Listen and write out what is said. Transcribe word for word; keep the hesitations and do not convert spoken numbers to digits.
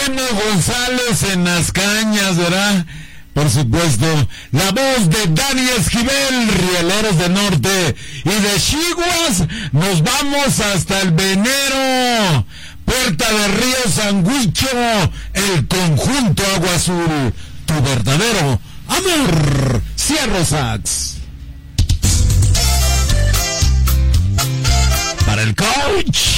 Memo González en las cañas, ¿verdad? Por supuesto, la voz de Dani Esquivel, Rieleros del Norte, y de Chiguas nos vamos hasta el Venero, Puerta de Río Sanguicho, el conjunto Agua Azul, tu verdadero amor. Cierro Sax. Para el coach.